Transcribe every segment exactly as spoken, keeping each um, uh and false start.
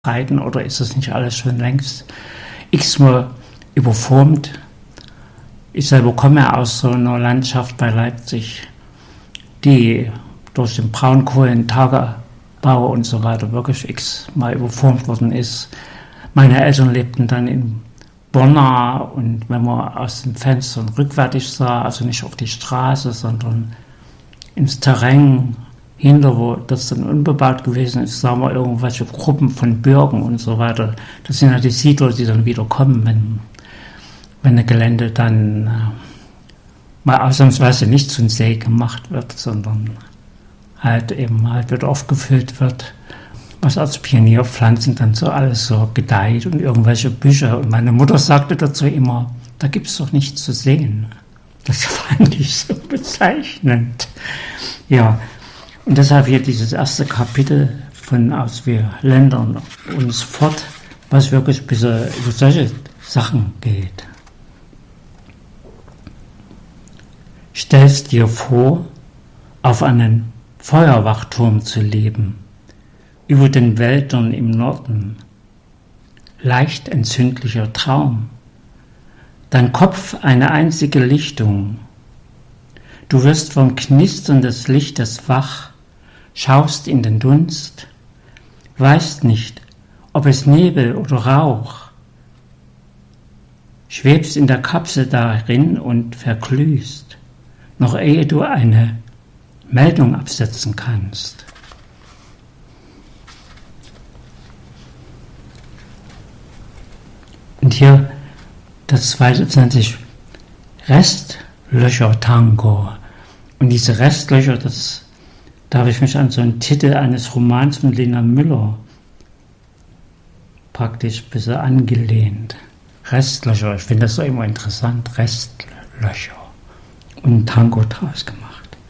Breiten, oder ist das nicht alles schon längst x-mal überformt? Ich selber komme aus so einer Landschaft bei Leipzig, die durch den Braunkohlentagebau und so weiter wirklich x-mal überformt worden ist. Meine Eltern lebten dann in Bonna, und wenn man aus den Fenstern rückwärtig sah, also nicht auf die Straße, sondern ins Terrain hinter, wo das dann unbebaut gewesen ist, sah man irgendwelche Gruppen von Bürgern und so weiter. Das sind ja die Siedler, die dann wieder kommen, wenn, wenn das Gelände dann äh, mal ausnahmsweise nicht zum See gemacht wird, sondern halt eben halt wieder aufgefüllt wird, was als Pionierpflanzen dann so alles so gedeiht und irgendwelche Büsche. Und meine Mutter sagte dazu immer, da gibt es doch nichts zu sehen. Das fand ich so bezeichnend. Ja, und deshalb hier dieses erste Kapitel von Aus wir Ländern uns fort, was wirklich ein bisschen über solche Sachen geht. Stellst dir vor, auf einen Feuerwachturm zu leben, über den Wäldern im Norden, leicht entzündlicher Traum, dein Kopf eine einzige Lichtung, du wirst vom Knistern des Lichtes wach, schaust in den Dunst, weißt nicht, ob es Nebel oder Rauch, schwebst in der Kapsel darin und verglühst, noch ehe du eine Meldung absetzen kannst. Und hier das zweite nennt sich Restlöcher-Tango. Und diese Restlöcher, das, da habe ich mich an so einen Titel eines Romans von Lena Müller praktisch ein bisschen angelehnt. Restlöcher, ich finde das so immer interessant, Restlöcher. Und ein Tango draus gemacht.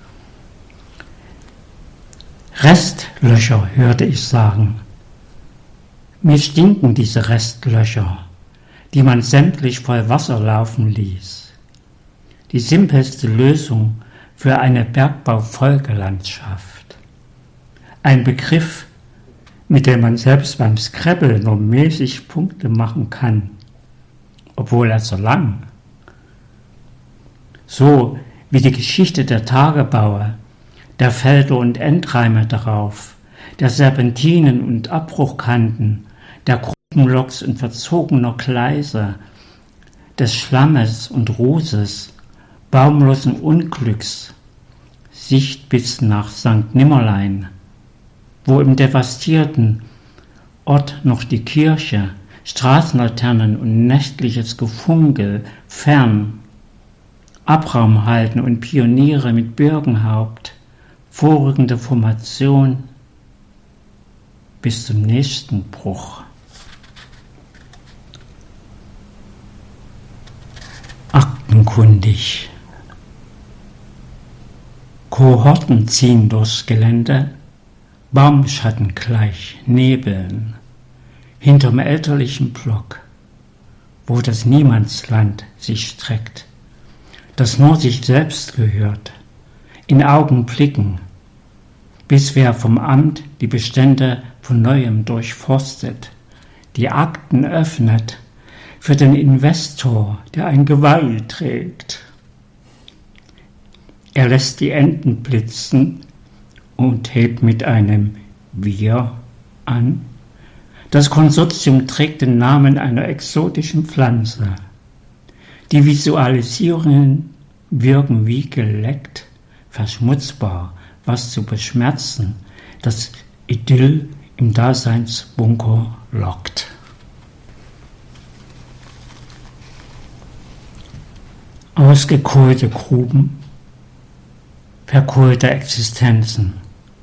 Restlöcher, hörte ich sagen. Mir stinken diese Restlöcher, die man sämtlich voll Wasser laufen ließ. Die simpelste Lösung für eine Bergbaufolgelandschaft. Ein Begriff, mit dem man selbst beim Scrabble nur mäßig Punkte machen kann, obwohl er so lang. So wie die Geschichte der Tagebaue, der Felder und Endreime darauf, der Serpentinen und Abbruchkanten, der Gruppenloks und verzogener Gleise, des Schlammes und Rußes, baumlosen Unglücks, Sicht bis nach Sankt Nimmerlein, wo im devastierten Ort noch die Kirche, Straßenlaternen und nächtliches Gefunkel fern, Abraum halten und Pioniere mit Birkenhaupt, vorrückende Formation bis zum nächsten Bruch. Aktenkundig. Kohorten ziehen durchs Gelände, Baumschatten gleich Nebeln, hinterm elterlichen Block, wo das Niemandsland sich streckt, das nur sich selbst gehört, in Augenblicken, bis wer vom Amt die Bestände von Neuem durchforstet, die Akten öffnet, für den Investor, der ein Geweih trägt. Er lässt die Enten blitzen und hebt mit einem Wir an. Das Konsortium trägt den Namen einer exotischen Pflanze. Die Visualisierungen wirken wie geleckt, verschmutzbar, was zu beschmerzen, das Idyll im Daseinsbunker lockt. Ausgekohlte Gruben, verkohlte Existenzen.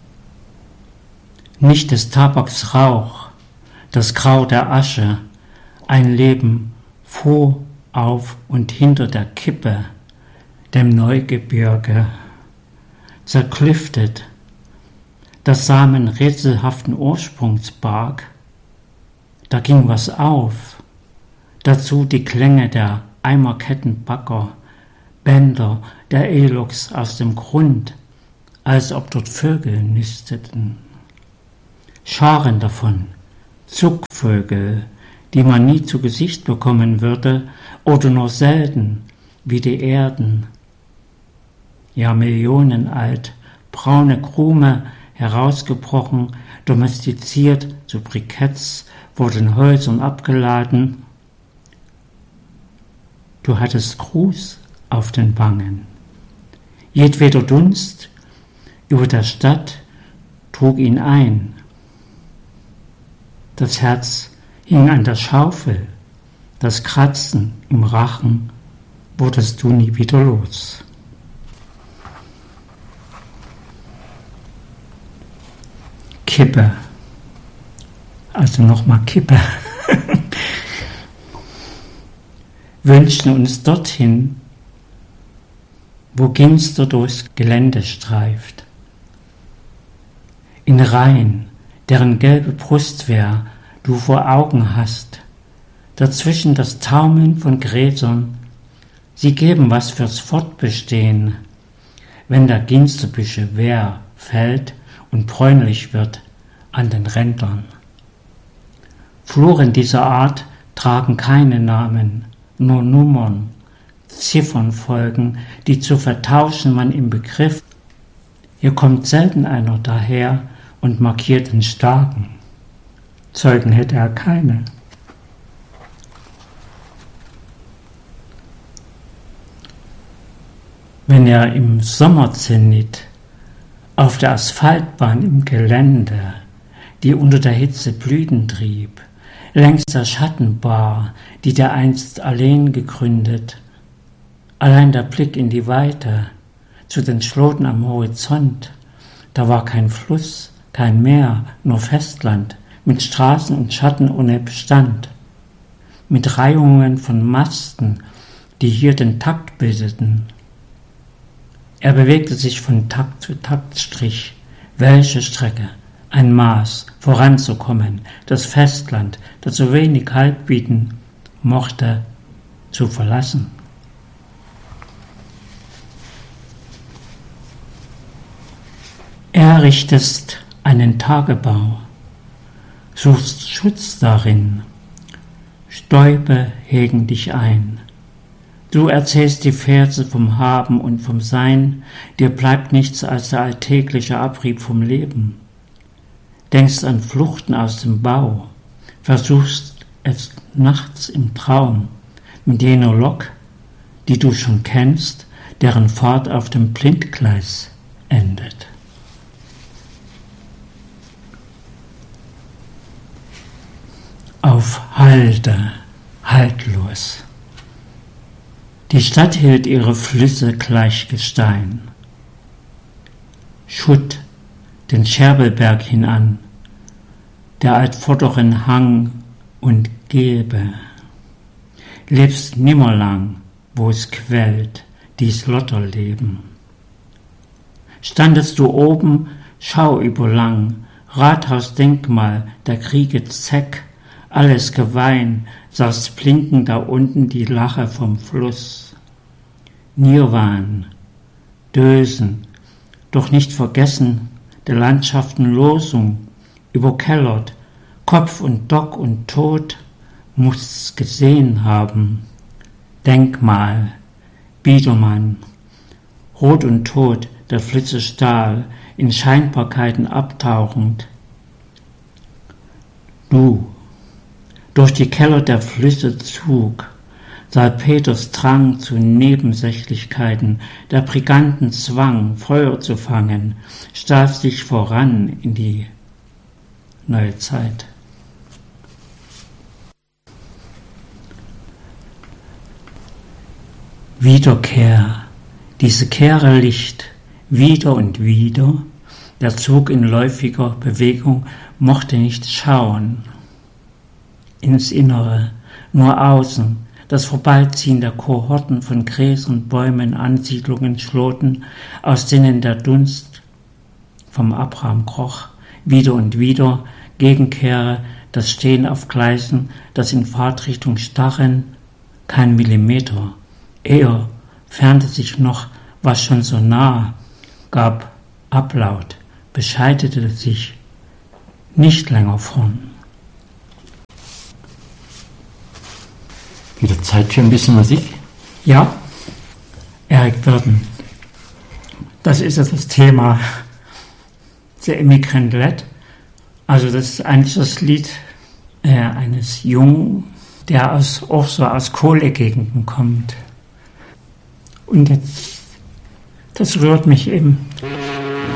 Nicht des Tabaks Rauch, das Grau der Asche, ein Leben vor, auf und hinter der Kippe, dem Neugebirge, zerklüftet, das Samen rätselhaften Ursprungs barg, da ging was auf, dazu die Klänge der Eimerkettenbagger, Bänder der Eloks aus dem Grund, als ob dort Vögel nisteten. Scharen davon, Zuckvögel, die man nie zu Gesicht bekommen würde oder nur selten, wie die Erden. Ja, Millionen alt, braune Krume, herausgebrochen, domestiziert zu Briketts, wurden Häusern abgeladen. Du hattest Gruß auf den Wangen. Jedweder Dunst über der Stadt trug ihn ein. Das Herz hing an der Schaufel, das Kratzen im Rachen wurdest du nie wieder los. Kippe, also nochmal Kippe, wünschen uns dorthin, wo Ginster durchs Gelände streift, in Reihen, deren gelbe Brustwehr du vor Augen hast, dazwischen das Taumeln von Gräsern, sie geben was fürs Fortbestehen, wenn der Ginsterbüsche Wehr fällt und bräunlich wird an den Rändern. Fluren dieser Art tragen keine Namen, nur Nummern, Ziffernfolgen, die zu vertauschen man im Begriff. Hier kommt selten einer daher und markiert den Starken. Zeugen hätte er keine. Wenn er im Sommerzenit auf der Asphaltbahn im Gelände, die unter der Hitze Blüten trieb, längs der Schattenbar, die der einst Alleen gegründet, allein der Blick in die Weite, zu den Schloten am Horizont, da war kein Fluss, kein Meer, nur Festland, mit Straßen und Schatten ohne Bestand, mit Reihungen von Masten, die hier den Takt bildeten. Er bewegte sich von Takt zu Taktstrich. Welche Strecke, ein Maß, voranzukommen, das Festland, das so wenig Halt bieten mochte, zu verlassen. Errichtest einen Tagebau, suchst Schutz darin, Stäube hegen dich ein. Du erzählst die Verse vom Haben und vom Sein, dir bleibt nichts als der alltägliche Abrieb vom Leben. Denkst an Fluchten aus dem Bau, versuchst es nachts im Traum, mit jener Lok, die du schon kennst, deren Fahrt auf dem Blindgleis endet. Auf Halde, haltlos. Die Stadt hielt ihre Flüsse gleich Gestein. Schutt den Scherbelberg hinan, der altvorderen Hang und Gebe. Lebst nimmerlang, wo es quellt, dies Lotterleben. Standest du oben, schau überlang, Rathausdenkmal, der Kriege Zeck, alles Gewein, saß blinken da unten die Lache vom Fluss. Nirwan, Dösen, doch nicht vergessen, der Landschaften Losung, überkellert, Kopf und Dock und Tod, mußt's gesehen haben. Denkmal, Biedermann, Rot und Tod, der Flitze Stahl, in Scheinbarkeiten abtauchend. Du, durch die Keller der Flüsse Zug, Salpeters Drang zu Nebensächlichkeiten, der Briganten Zwang, Feuer zu fangen, staf dich voran in die neue Zeit. Wiederkehr, diese Kehre Licht, wieder und wieder, der Zug in läufiger Bewegung mochte nicht schauen ins Innere, nur außen, das Vorbeiziehen der Kohorten von Gräsern, Bäumen, Ansiedlungen, Schloten, aus denen der Dunst vom Abraham kroch, wieder und wieder, Gegenkehre, das Stehen auf Gleisen, das in Fahrtrichtung starren, kein Millimeter, eher fernte sich noch, was schon so nah, gab Ablaut, bescheidete sich, nicht länger vorn. Wieder Zeit für ein bisschen Musik? Ja, Eric Burdon. Das ist ja das Thema der Immigrant Lad. Also das ist eigentlich das Lied äh, eines Jungen, der aus, auch so aus Kohlegegenden kommt. Und jetzt, das rührt mich eben